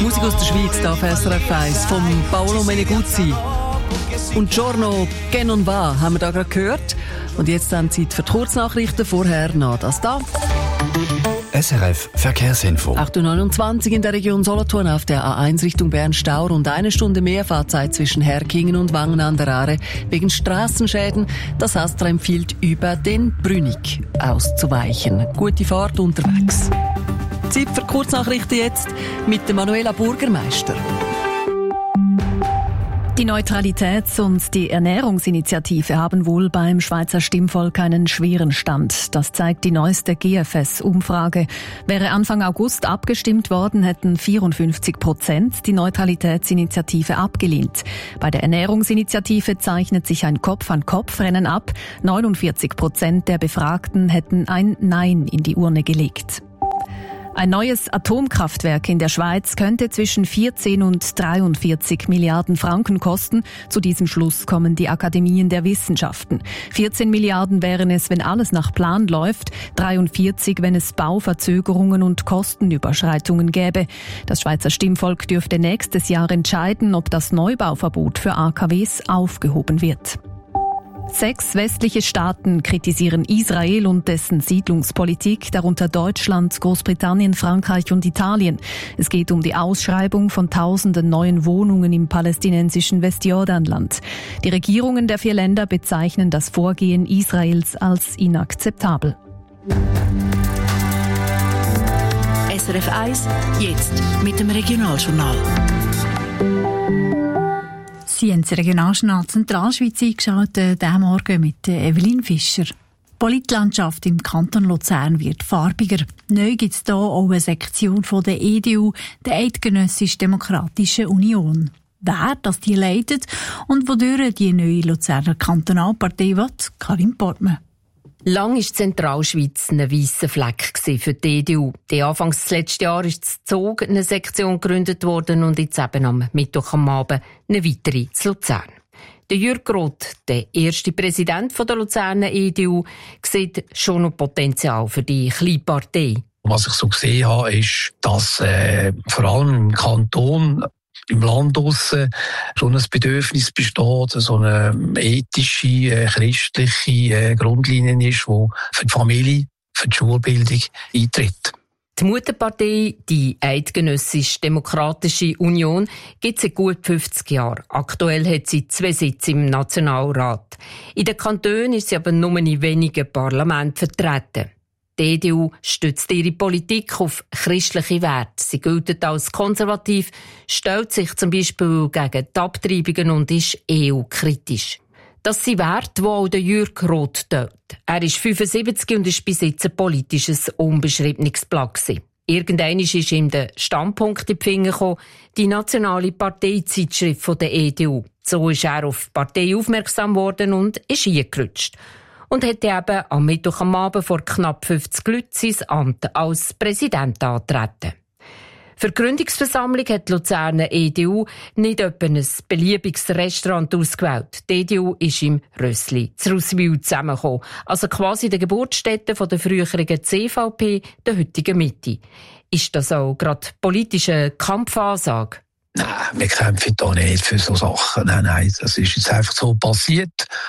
Musik aus der Schweiz, da auf SRF 1 von Paolo Meneguzzi. Und Giorno che non va haben wir da gerade gehört. Und jetzt dann Zeit für die Kurznachrichten. Vorher noch das da. SRF Verkehrsinfo. 8.29 Uhr in der Region Solothurn auf der A1 Richtung Bern-Stau. Rund eine Stunde mehr Fahrzeit zwischen Herkingen und Wangen an der Aare wegen Strassenschäden. Das Astra empfiehlt, über den Brünig auszuweichen. Gute Fahrt unterwegs. Zeit für Kurznachrichten jetzt mit der Manuela Burgermeister. Die Neutralitäts- und die Ernährungsinitiative haben wohl beim Schweizer Stimmvolk einen schweren Stand. Das zeigt die neueste GFS-Umfrage. Wäre Anfang August abgestimmt worden, hätten 54% die Neutralitätsinitiative abgelehnt. Bei der Ernährungsinitiative zeichnet sich ein Kopf-an-Kopf-Rennen ab. 49% der Befragten hätten ein Nein in die Urne gelegt. Ein neues Atomkraftwerk in der Schweiz könnte zwischen 14 und 43 Milliarden Franken kosten. Zu diesem Schluss kommen die Akademien der Wissenschaften. 14 Milliarden wären es, wenn alles nach Plan läuft, 43, wenn es Bauverzögerungen und Kostenüberschreitungen gäbe. Das Schweizer Stimmvolk dürfte nächstes Jahr entscheiden, ob das Neubauverbot für AKWs aufgehoben wird. 6 westliche Staaten kritisieren Israel und dessen Siedlungspolitik, darunter Deutschland, Großbritannien, Frankreich und Italien. Es geht um die Ausschreibung von Tausenden neuen Wohnungen im palästinensischen Westjordanland. Die Regierungen der 4 Länder bezeichnen das Vorgehen Israels als inakzeptabel. SRF 1, jetzt mit dem Regionaljournal. Sie haben das Regionaljournal Zentralschweiz eingeschaltet, diesen Morgen mit Evelyn Fischer. Die Politlandschaft im Kanton Luzern wird farbiger. Neu gibt es hier auch eine Sektion von der EDU, der Eidgenössisch-Demokratischen Union. Wer das die leitet und wodurch die neue Luzerner Kantonalpartei will, Karin Portmann. Lang war Zentralschweiz ein weisser Fleck für die EDU. Anfangs des letzten Jahres ist in Zug eine Sektion gegründet worden und jetzt eben am Mittwoch am Abend eine weitere zu Luzern. Der Jürg Roth, der erste Präsident der Luzerner EDU, sieht schon noch Potenzial für die kleine Partei. Was ich so gesehen habe, ist, dass vor allem im Kanton, im Land draussen schon ein Bedürfnis besteht, so eine ethische, christliche Grundlinie ist, die für die Familie, für die Schulbildung eintritt. Die Mutterpartei, die Eidgenössisch-Demokratische Union, gibt es seit gut 50 Jahren. Aktuell hat sie 2 Sitze im Nationalrat. In den Kantonen ist sie aber nur in wenigen Parlamenten vertreten. Die EDU stützt ihre Politik auf christliche Werte. Sie gilt als konservativ, stellt sich zum Beispiel gegen die Abtreibungen und ist EU-kritisch. Das sind Werte, die auch der Jürg Roth teilt. Er ist 75 und ist bis jetzt ein politisches, unbeschriebenes Blatt. Irgendwann ist ihm der Standpunkt in die Finger gekommen, die nationale Parteizeitschrift der EDU. So ist er auf die Partei aufmerksam geworden und ist eingerutscht. Und hat eben am Mittwoch am Abend vor knapp 50 Leuten sein Amt als Präsident angetreten. Für die Gründungsversammlung hat die Luzerner EDU nicht etwa ein beliebiges Restaurant ausgewählt. Die EDU ist im Rössli zu Russwil zusammengekommen, also quasi der Geburtsstätte der früheren CVP, der heutigen Mitte. Ist das auch gerade politische Kampfansage? Nein, wir kämpfen da nicht für so Sachen. Nein, das ist jetzt einfach so passiert.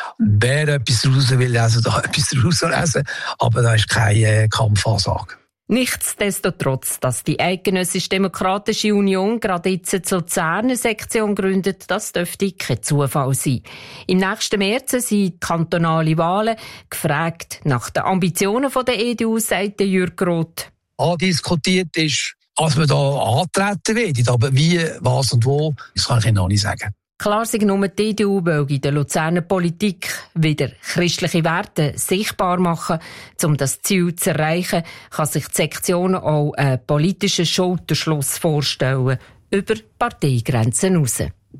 Wer etwas raus will lesen, da etwas rauslesen. Aber da ist keine Kampfansage. Nichtsdestotrotz, dass die Eidgenössisch-Demokratische Union gerade jetzt zur Luzerner Sektion gründet, das dürfte kein Zufall sein. Im nächsten März sind kantonale Wahlen. Gefragt nach den Ambitionen der EDU, sagt Jürg Roth. Andiskutiert ist, als wir da antreten werden. Aber wie, was und wo, das kann ich Ihnen noch nicht sagen. Klar sei nur, die EDU will in der Luzerner Politik wieder christliche Werte sichtbar machen. Um das Ziel zu erreichen, kann sich die Sektion auch einen politischen Schulterschluss vorstellen, über Parteigrenzen hinaus.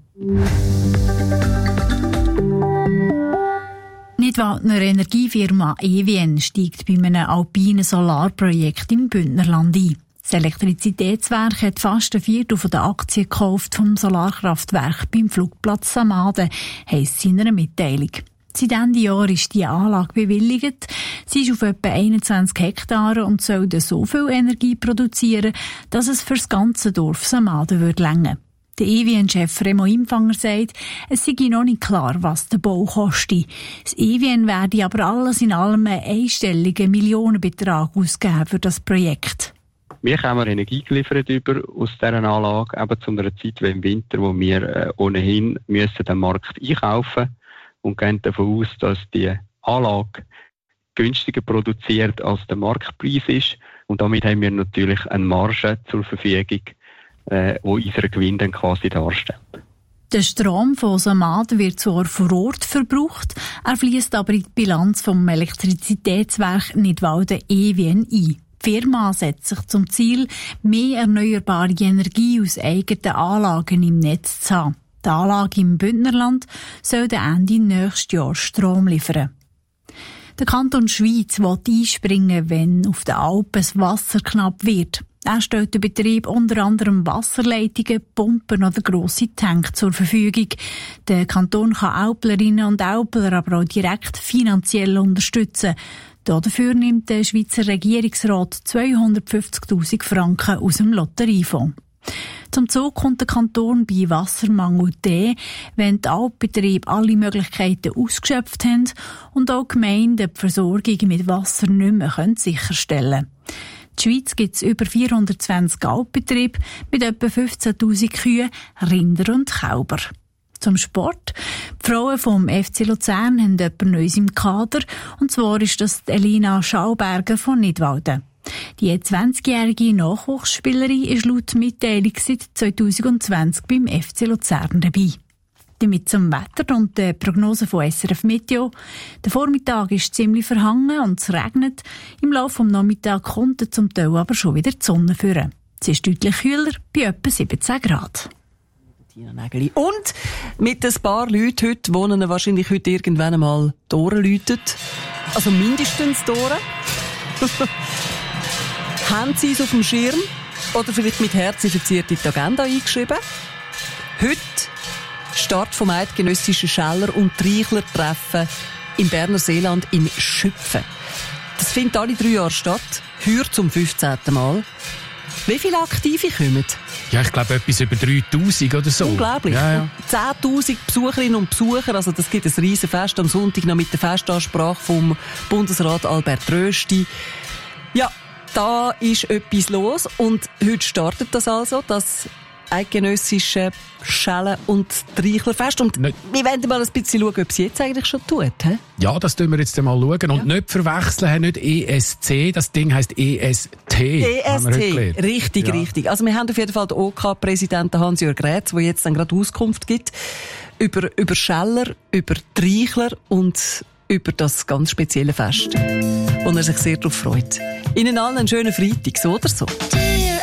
Nidwaldner Energiefirma EWN steigt bei einem alpinen Solarprojekt im Bündnerland ein. Das Elektrizitätswerk hat fast 1/4 der Aktien gekauft vom Solarkraftwerk beim Flugplatz Samaden, heisst es in einer Mitteilung. Seit Ende Jahr ist die Anlage bewilligt. Sie ist auf etwa 21 Hektaren und soll so viel Energie produzieren, dass es für das ganze Dorf Samaden reichen würde. Der EWN-Chef Remo Impfanger sagt, es sei noch nicht klar, was der Bau kostet. Das EWN werde aber alles in allem einen einstelligen Millionenbetrag ausgeben für das Projekt. Wir haben Energie geliefert aus dieser Anlage, eben zu einer Zeit wie im Winter, wo wir ohnehin müssen den Markt einkaufen und gehen davon aus, dass die Anlage günstiger produziert als der Marktpreis ist. Und damit haben wir natürlich eine Marge zur Verfügung, wo unseren Gewinn dann quasi darstellt. Der Strom von Samaden wird zwar vor Ort verbraucht, er fließt aber in die Bilanz vom Elektrizitätswerk Nidwalden EWN ein. Die Firma setzt sich zum Ziel, mehr erneuerbare Energie aus eigenen Anlagen im Netz zu haben. Die Anlage im Bündnerland soll Ende nächstes Jahr Strom liefern. Der Kanton Schwyz will einspringen, wenn auf den Alpen das Wasser knapp wird. Er stellt den Betrieb unter anderem Wasserleitungen, Pumpen oder grosse Tanks zur Verfügung. Der Kanton kann Alplerinnen und Alpler aber auch direkt finanziell unterstützen. Dafür nimmt der Schweizer Regierungsrat 250'000 Franken aus dem Lotteriefonds. Zum Zug kommt der Kanton bei Wassermangel dann, wenn die Alpbetriebe alle Möglichkeiten ausgeschöpft haben und auch Gemeinden die Versorgung mit Wasser nicht mehr sicherstellen können. In der Schweiz gibt es über 420 Alpbetriebe mit etwa 15'000 Kühen, Rinder und Kälber. Zum Sport. Die Frauen vom FC Luzern haben jemand Neues im Kader, und zwar ist das Elina Schauberger von Nidwalden. Die 20-jährige Nachwuchsspielerin ist laut Mitteilung seit 2020 beim FC Luzern dabei. Damit zum Wetter und der Prognose von SRF Meteo. Der Vormittag ist ziemlich verhangen und es regnet. Im Laufe des Nachmittags kommt zum Teil aber schon wieder die Sonne führen. Es ist deutlich kühler, bei etwa 17 Grad. Und mit ein paar Leuten heute wohnen wahrscheinlich heute irgendwann einmal die Ohren läuten. Also mindestens die Ohren. Haben Sie es auf dem Schirm? Oder vielleicht mit Herzen verziert in die Agenda eingeschrieben? Heute Start vom eidgenössischen Scheller- und Treichler-Treffen im Berner Seeland in Schüpfen. Das findet alle 3 Jahre statt, heuer zum 15. Mal. Wie viele Aktive kommen? Ja, ich glaube etwas über 3000 oder so. Unglaublich. Ja. 10'000 Besucherinnen und Besucher, also das gibt ein riesen Fest am Sonntag noch mit der Festansprache vom Bundesrat Albert Rösti. Ja, da ist etwas los und heute startet das also, das eidgenössische Schellen- und Treichlerfest. Und wir wollen mal ein bisschen schauen, ob es jetzt eigentlich schon tut. He? Ja, das tun wir jetzt mal schauen. Und nicht verwechseln, nicht ESC, das Ding heisst EST. EST, richtig. Also wir haben auf jeden Fall den OK-Präsidenten Hans-Jörg Rätz, der jetzt dann gerade Auskunft gibt über Scheller, über Treichler und über das ganz spezielle Fest, wo er sich sehr darauf freut. Ihnen allen einen schönen Freitag, so oder so.